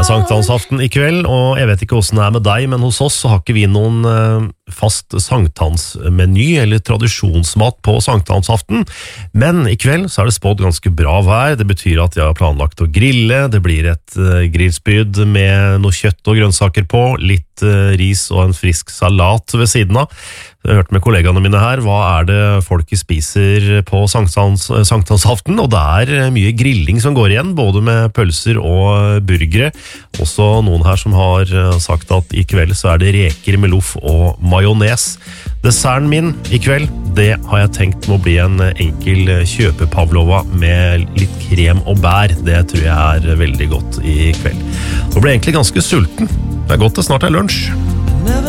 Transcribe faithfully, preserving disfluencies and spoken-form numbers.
er sankthansaften I kveld, og jeg vet ikke hvordan det er med deg, men hos oss så har ikke vi noen eh, fast sankthansmeny eller tradisjonsmat på sankthansaften. Men I kveld så er det spådd ganske bra vær. Det betyr at jeg har planlagt å grille. Det blir et eh, grillspyd med noe kjøtt og grønnsaker på, litt eh, ris og en frisk salat ved siden av. Jeg har hørt med kollegaene mine her, hva er det folk spiser på sankthans, sankthansaften, og det er mye grilling som går igjen, både med pølser og burgere. Også noen her som har sagt at I kveld så er det reker med loff og majones. Desserten min I kveld, det har jeg tenkt må bli en enkel kjøpepavlova med litt krem og bær. Det tror jeg er veldig godt I kveld. Nå ble jeg egentlig ganske sulten. Det er godt det snart er lunsj.